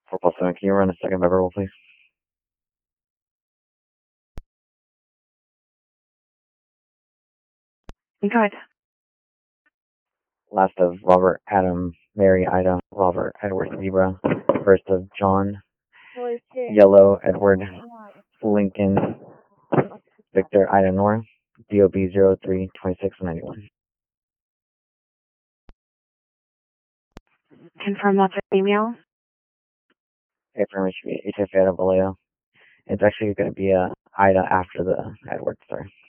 4+7, can you run a second verbal, please? Good. Last of Robert, Adam, Mary, Ida, Robert, Edward, Zebra. First of John, Yellow, Edward, Lincoln, Victor, Ida, Nora. DOB 032691. Confirm that's an email. Affirmation, HF Ada Vallejo. It's actually going to be Ida after the Edward, sorry.